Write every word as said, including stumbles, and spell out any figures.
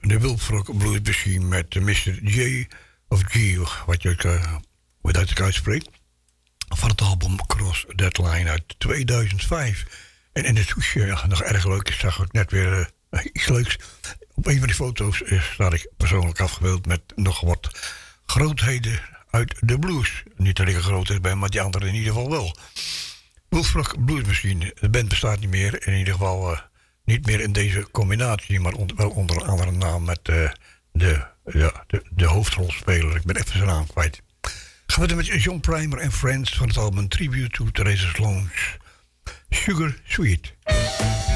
de Wilfrock Blues Machine met mister J of G, wat je uh, hoe dat ik uitspreekt. Van het album Cross That Line uit tweeduizend vijf. En in het hoesje, ja, nog erg leuk, zag ik net weer uh, iets leuks. Op een van die foto's uh, sta ik persoonlijk afgebeeld met nog wat grootheden uit de blues. Niet dat ik een grootheid ben, maar die anderen in ieder geval wel. Wilfrock Blues Machine, de band bestaat niet meer. In ieder geval uh, niet meer in deze combinatie, maar on- wel onder een andere naam met uh, de, ja, de, de hoofdrolspeler. Ik ben even zijn naam kwijt. Gaan we dan met John Primer en Friends van het album Tribute to Theresa Sloan's Sugar Sweet.